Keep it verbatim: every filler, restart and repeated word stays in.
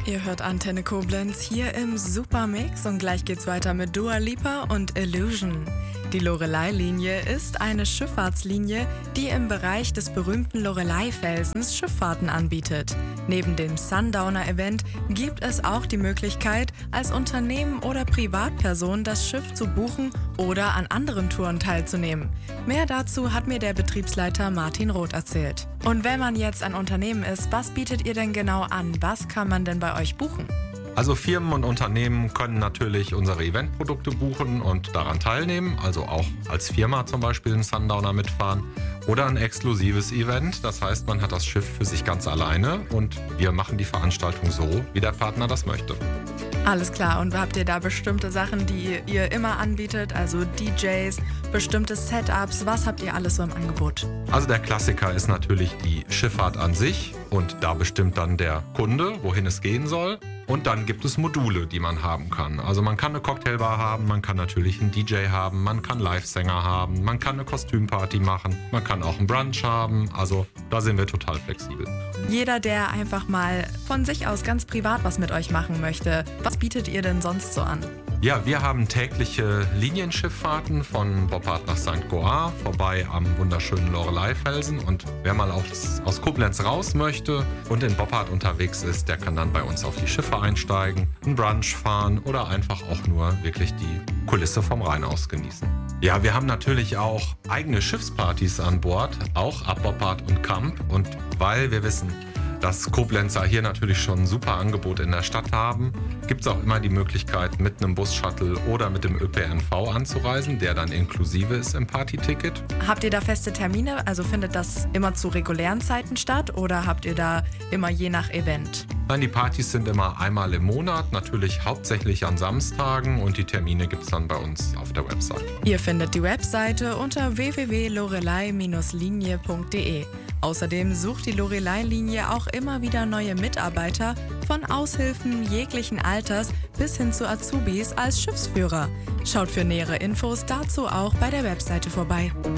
Ihr hört Antenne Koblenz hier im Supermix und gleich geht's weiter mit Dua Lipa und Illusion. Die Loreley-Linie ist eine Schifffahrtslinie, die im Bereich des berühmten Loreley-Felsens Schifffahrten anbietet. Neben dem Sundowner-Event gibt es auch die Möglichkeit, als Unternehmen oder Privatperson das Schiff zu buchen oder an anderen Touren teilzunehmen. Mehr dazu hat mir der Betriebsleiter Martin Roth erzählt. Und wenn man jetzt ein Unternehmen ist, was bietet ihr denn genau an? Was kann man denn bei euch buchen? Also Firmen und Unternehmen können natürlich unsere Eventprodukte buchen und daran teilnehmen, also auch als Firma zum Beispiel einen Sundowner mitfahren oder ein exklusives Event, das heißt, man hat das Schiff für sich ganz alleine und wir machen die Veranstaltung so, wie der Partner das möchte. Alles klar, und habt ihr da bestimmte Sachen, die ihr immer anbietet, also D Js, bestimmte Setups, was habt ihr alles so im Angebot? Also der Klassiker ist natürlich die Schifffahrt an sich und da bestimmt dann der Kunde, wohin es gehen soll. Und dann gibt es Module, die man haben kann. Also man kann eine Cocktailbar haben, man kann natürlich einen D J haben, man kann Live-Sänger haben, man kann eine Kostümparty machen, man kann auch einen Brunch haben. Also da sind wir total flexibel. Jeder, der einfach mal von sich aus ganz privat was mit euch machen möchte, was bietet ihr denn sonst so an? Ja, wir haben tägliche Linienschifffahrten von Boppard nach Sankt Goar, vorbei am wunderschönen Loreley-Felsen. Und wer mal aus, aus Koblenz raus möchte und in Boppard unterwegs ist, der kann dann bei uns auf die Schiffe einsteigen, einen Brunch fahren oder einfach auch nur wirklich die Kulisse vom Rhein aus genießen. Ja, wir haben natürlich auch eigene Schiffspartys an Bord, auch ab Boppard und Kamp. Und weil wir wissen, dass Koblenzer hier natürlich schon ein super Angebot in der Stadt haben, gibt es auch immer die Möglichkeit, mit einem Bus-Shuttle oder mit dem Ö P N V anzureisen, der dann inklusive ist im Partyticket. Habt ihr da feste Termine? Also findet das immer zu regulären Zeiten statt oder habt ihr da immer je nach Event? Nein, die Partys sind immer einmal im Monat, natürlich hauptsächlich an Samstagen und die Termine gibt es dann bei uns auf der Website. Ihr findet die Webseite unter w w w punkt loreley Bindestrich linie punkt d e. Außerdem sucht die Loreley-Linie auch immer wieder neue Mitarbeiter, von Aushilfen jeglichen Alters bis hin zu Azubis als Schiffsführer. Schaut für nähere Infos dazu auch bei der Webseite vorbei.